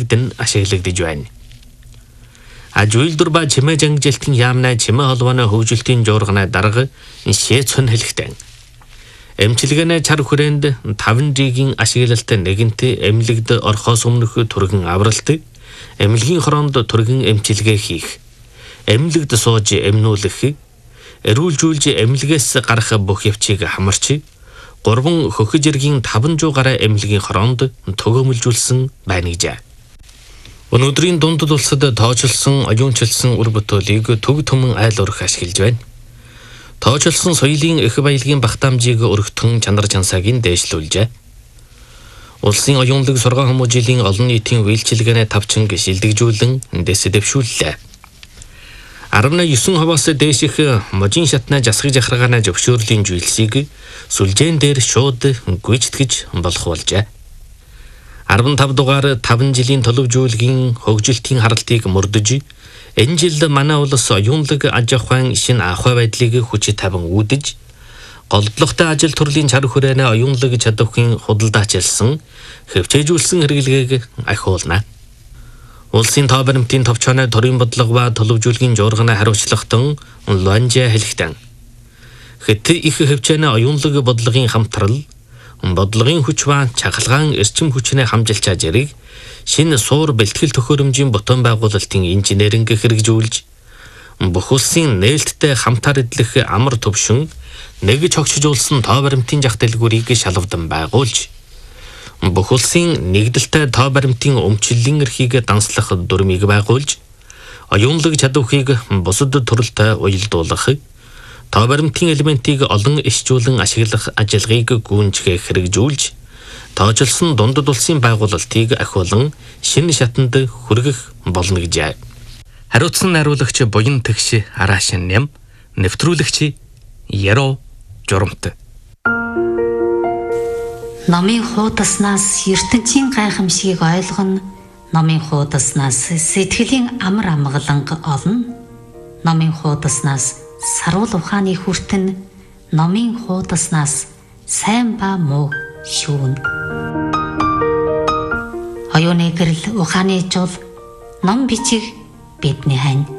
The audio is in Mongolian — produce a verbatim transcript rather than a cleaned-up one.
эмнэлэгд нь ашиглагдж байна. Аж үйлдвэр ба чимээ жангжилтын яамнаа чимээ холбооны хөгжилтийн жуурганаа дарга шээцэн хэлэхтэн. Эмчилгээнэ чар хүрээнд таван жилийн ашиглалтай нэгэнтээ эмнэлэгд орхоос өмнөх түргэн авралт, эмнэлгийн хороонд түргэн эмчилгээ хийх, эмнэлэгд сууж эмнүүлэх, эрүүлжүүлж эмнэлгээс гарах бүх явцыг хамарч, гурван хөхөж иргийн таван жуу гараа эмнэлгийн хороонд төгөөмөлжүүлсэн байна гэж. Өнөөдрийн дундад улсад тоочилсон, оюунчилсан үр бүтээлийг төг түмэн айл урах ашиглаж байна. Тоочилсон соёлын их баялагын багтаамжийг өргөтгөн чанар чансаагийн дээшлүүлжээ. Улсын оюунлаг сургаан хүмүүжлийн олон нийтийн үйлчилгээнэ тавчин шилдэгжүүлэн дэс дэвшүүллээ. арван девять хувиас дээш их можин шатна жасгаж ахаргаана зөвшөөрлийн зүйлсийг сүлжээн дээр шууд гүйцэтгэж болох болжээ. арван тав дугаар таван жилийн төлөвжүүлгийн хөгжилтийн харалтыг мөрдөж, энэ жил манай улс оюунлаг аж ахуйн шинэ ахуй байдлыг хүч тавин үүдэж, голдлоготой ажил төрлийн чар хүрээнэ оюунлаг чадварын худалдаачилсан, хөвчээжүүлсэн хэрэглэгийг ахиулна. Улсын тоо баримтын товчооны төрийн бодлого ба төлөвжүүлгийн жуурганаа хариуцлагатан луанжаа хэлэхтэн. Хэт их хөвчээнэ оюунлаг бодлогын хамтрал, бодлогын хүч ба чахалгаан эрчим хүчнээ хамжилчаа зэрэг шинэ суур бэлтгэл төхөөрөмжийн ботон байгуулалтын инженеринг хэрэгжүүлж, бүх улсын нээлттэй хамтаар эдлэх амар төвшин нэгж хогчжуулсан тоо баримтын зах дэлгүүрийг шалгавдан байгуулж, бүх улсын нэгдэлтэй тоо баримтын өмчлөлийн эрхийг данслах дүрмийг байгуулж, оюунлаг чадварыг бусад төрөлтэй уялдуулах, тоо баримтын элементийг олон ишчүүлэн ашиглах ажиллагааг гүйцэтгэх хэрэгжүүлж, тоочилсон дундад улсын байгуулалтыг ахиулан шинэ шатанд хүргэх болно гэжээ. Хариуцсан найруулагч Буян Тэгш Араашин Нэм, нэвтрүүлэгч Яруу Журамт. Номын хуудаснаас ертөнцийн гайхамшгийг ойлгоно, номын хуудаснаас сэтгэлийн амар амгаланг олно, номын хуудаснаас саруул ухааны хүртэн, номын хуудаснаас сайн ба муу шүүн. Оюуны гэрэл ухааны жул, ном бичиг бидний хань.